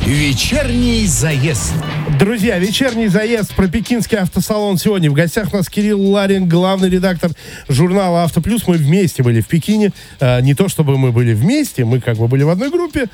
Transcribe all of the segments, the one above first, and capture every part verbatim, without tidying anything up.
Вечерний заезд. Друзья, вечерний заезд про пекинский автосалон сегодня. В гостях у нас Кирилл Ларин, главный редактор журнала «Авто Плюс». Мы вместе были в Пекине. А, не то, чтобы мы были вместе, мы как бы были в одной группе.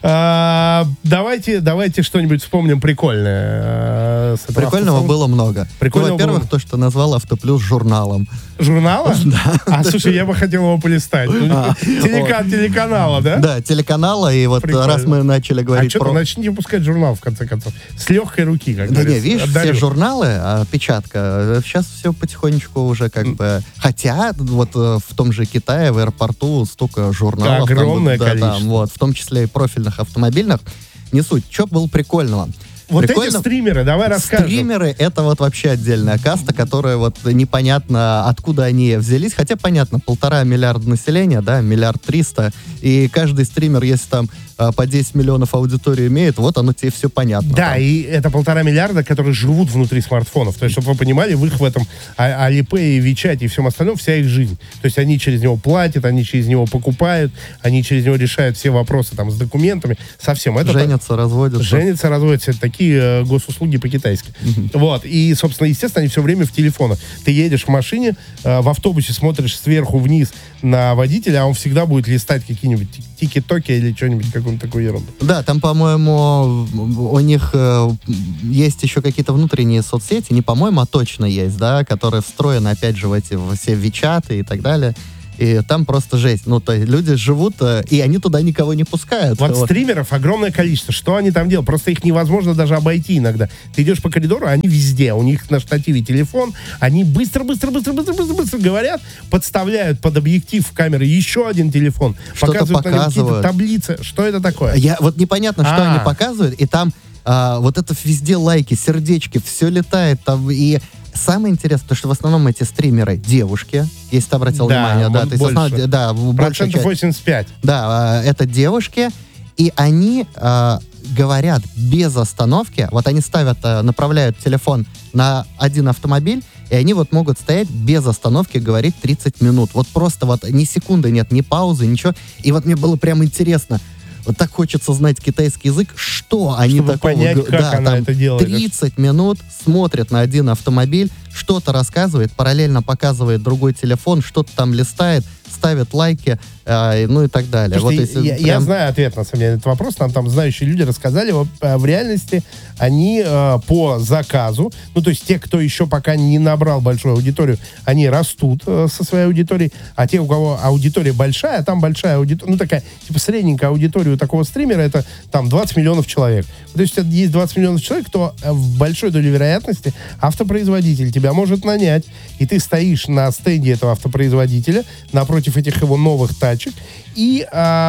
А, давайте, давайте что-нибудь вспомним прикольное. А, Прикольного было много. Прикольного ну, во-первых, было... то, что назвал «Авто Плюс» журналом. Журнала? Да. А, слушай, я бы хотел его полистать. А, Телека- телеканала, да? Да, телеканала. И вот Прикольно. Раз мы начали говорить а про... А что, начните выпускать журнал, в конце концов. С легкой руки, как Да говорится. не, видишь, Отдарю. все журналы, а, печатка, сейчас все потихонечку уже как mm. бы... Хотя вот в том же Китае, в аэропорту столько журналов. Да, огромное там, количество. Да, там, вот, в том числе и профильных автомобильных. Не суть. Что было прикольного? Вот Прикольно. эти стримеры, давай расскажем. Стримеры — это вот вообще отдельная каста, которая вот непонятно, откуда они взялись. Хотя, понятно, полтора миллиарда населения, да, миллиард триста. И каждый стример, если там по десять миллионов аудитории имеет, вот оно тебе все понятно. Да, там. и это полтора миллиарда, которые живут внутри смартфонов. То есть, чтобы вы понимали, в их в этом Alipay, Вичате и всем остальном вся их жизнь. То есть, они через него платят, они через него покупают, они через него решают все вопросы там с документами, совсем. Это женятся, так, разводятся. Женятся, разводятся. Это такие э, госуслуги по-китайски. Mm-hmm. Вот. И, собственно, естественно, они все время в телефонах. Ты едешь в машине, э, в автобусе смотришь сверху вниз на водителя, а он всегда будет листать какие-нибудь тики-токи или что-нибудь, какую-нибудь такую ерунду. Да, там, по-моему, у них э, есть еще какие-то внутренние соцсети, не по-моему, а точно есть, да, которые встроены, опять же, в эти в все вичаты и так далее. И там просто жесть. Ну, то есть люди живут, э, и они туда никого не пускают. Вот, вот стримеров огромное количество. Что они там делают? Просто их невозможно даже обойти иногда. Ты идешь по коридору, они везде. У них на штативе телефон. Они быстро-быстро-быстро-быстро-быстро говорят, подставляют под объектив камеры еще один телефон. Что-то показывают на нем какие-то показывают. таблицы. Что это такое? Я, вот непонятно, что А. они показывают, и там а, вот это везде лайки, сердечки, все летает там, и самое интересное, то, что в основном эти стримеры девушки, если ты обратил Да, внимание, да, то есть больше. основном, да, большая Процентов часть, восемьдесят пять. да, это девушки, и они а, говорят без остановки, вот они ставят, а, направляют телефон на один автомобиль, и они вот могут стоять без остановки, говорить тридцать минут. Вот просто вот ни секунды нет, ни паузы, ничего. И вот мне было прям интересно, вот так хочется знать китайский язык, что они Чтобы такого... понять, как да, она там это делает. тридцать минут смотрят на один автомобиль, что-то рассказывает, параллельно показывает другой телефон, что-то там листает, ставит лайки, э, ну и так далее. Вот Слушайте, если я, прям... я знаю ответ, на самом деле, на этот вопрос. Нам там знающие люди рассказали. Вот, э, в реальности они э, по заказу, ну, то есть те, кто еще пока не набрал большую аудиторию, они растут э, со своей аудиторией, а те, у кого аудитория большая, там большая аудитория, ну, такая, типа, средненькая аудитория у такого стримера, это там двадцать миллионов человек. То есть есть двадцать миллионов человек, кто э, в большой доле вероятности автопроизводитель тебя может нанять, и ты стоишь на стенде этого автопроизводителя напротив этих его новых тачек и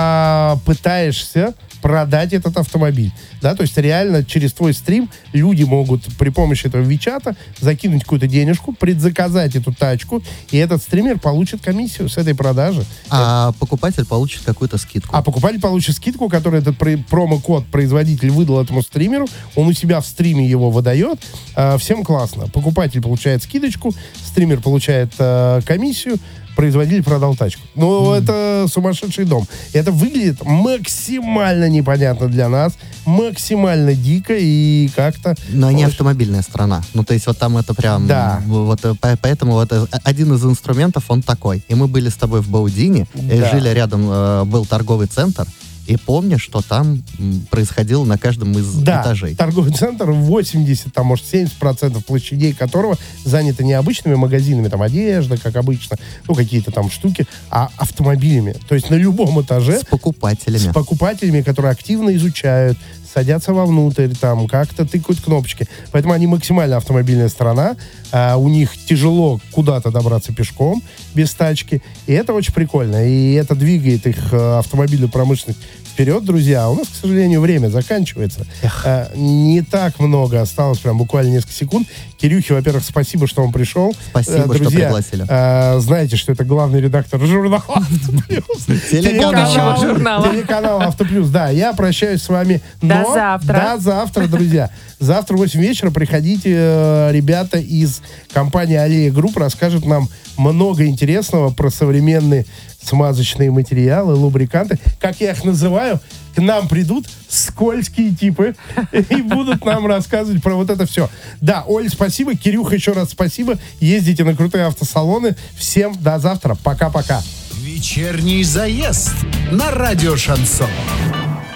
а, пытаешься продать этот автомобиль. Да, то есть реально через твой стрим люди могут при помощи этого Вичата закинуть какую-то денежку, предзаказать эту тачку, и этот стример получит комиссию с этой продажи. А Это... покупатель получит какую-то скидку. А покупатель получит скидку, которую этот про- промокод производитель выдал этому стримеру, он у себя в стриме его выдает. А, всем классно. Покупатель получает скидочку, стример получает а, комиссию, производитель продал тачку. Ну, mm. это сумасшедший дом. Это выглядит максимально непонятно для нас, максимально дико и как-то... Но не автомобильная страна. Ну, то есть вот там это прям... Да. Вот, поэтому вот один из инструментов, он такой. И мы были с тобой в Баудине, да. Жили рядом, был торговый центр, и помню, что там происходило на каждом из да, этажей. Торговый центр восемьдесят, там, может, семьдесят процентов площадей которого заняты не обычными магазинами, там, одежда, как обычно, ну, какие-то там штуки, а автомобилями. То есть на любом этаже... С покупателями. С покупателями, которые активно изучают, садятся вовнутрь, там, как-то тыкают кнопочки. Поэтому они максимально автомобильная страна. А у них тяжело куда-то добраться пешком, без тачки. И это очень прикольно. И это двигает их автомобильную промышленность вперед, друзья. У нас, к сожалению, время заканчивается. А, не так много осталось, прям буквально несколько секунд. Кирюхе, во-первых, спасибо, что он пришел. Спасибо, друзья, что пригласили. А, знаете, что это главный редактор журнала «Автоплюс». Телеканал «Автоплюс». Да, я прощаюсь с вами. До завтра. До завтра, друзья. Завтра в восемь вечера приходите, ребята из компании «Аллея Групп» расскажут нам много интересного про современные смазочные материалы, лубриканты. Как я их называю, к нам придут скользкие типы и будут нам рассказывать про вот это все. Да, Оль, спасибо. Кирюха, еще раз спасибо. Ездите на крутые автосалоны. Всем до завтра. Пока-пока. Вечерний заезд на радио Шансон.